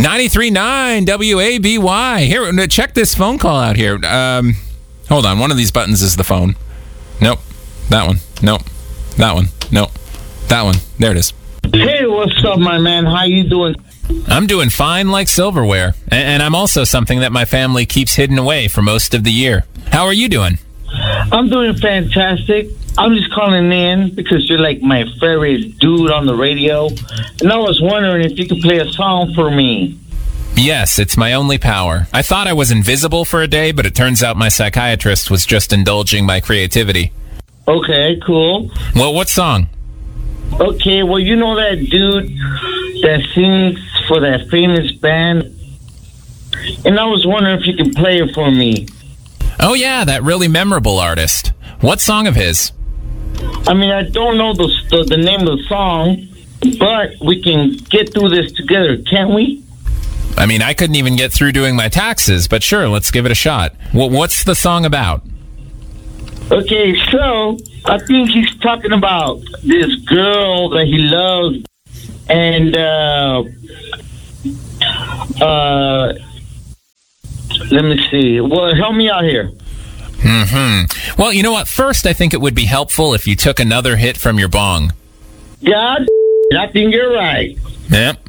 93.9 WABY. Here, check this phone call out here. Hold on. One of these buttons is the phone. Nope. That one. Nope. That one. Nope. That one. There it is. Hey, what's up, my man? How you doing? I'm doing fine like silverware. And I'm also something that my family keeps hidden away for most of the year. How are you doing? I'm doing fantastic. I'm just calling in because you're like my favorite dude on the radio. And I was wondering if you could play a song for me. Yes, it's my only power. I thought I was invisible for a day, but it turns out my psychiatrist was just indulging my creativity. Okay, cool. Well, what song? Okay, well, you know that dude that sings for that famous band? And I was wondering if you could play it for me. Oh, yeah, that really memorable artist. What song of his? I mean, I don't know the name of the song, but we can get through this together, can't we? I mean, I couldn't even get through doing my taxes, but sure, let's give it a shot. What's the song about? Okay, so I think he's talking about this girl that he loves, and let me see. Well, help me out here. Well, you know what? First, I think it would be helpful if you took another hit from your bong. God, I think you're right. Yep.